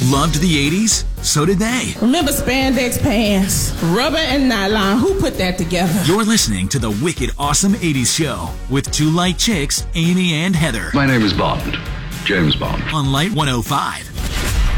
loved the 80s? So did they. Remember spandex pants, rubber and nylon? Who put that together? You're listening to the Wicked Awesome 80s Show with two light chicks, Amy and Heather. My name is Bond. James Bond. On Light 105.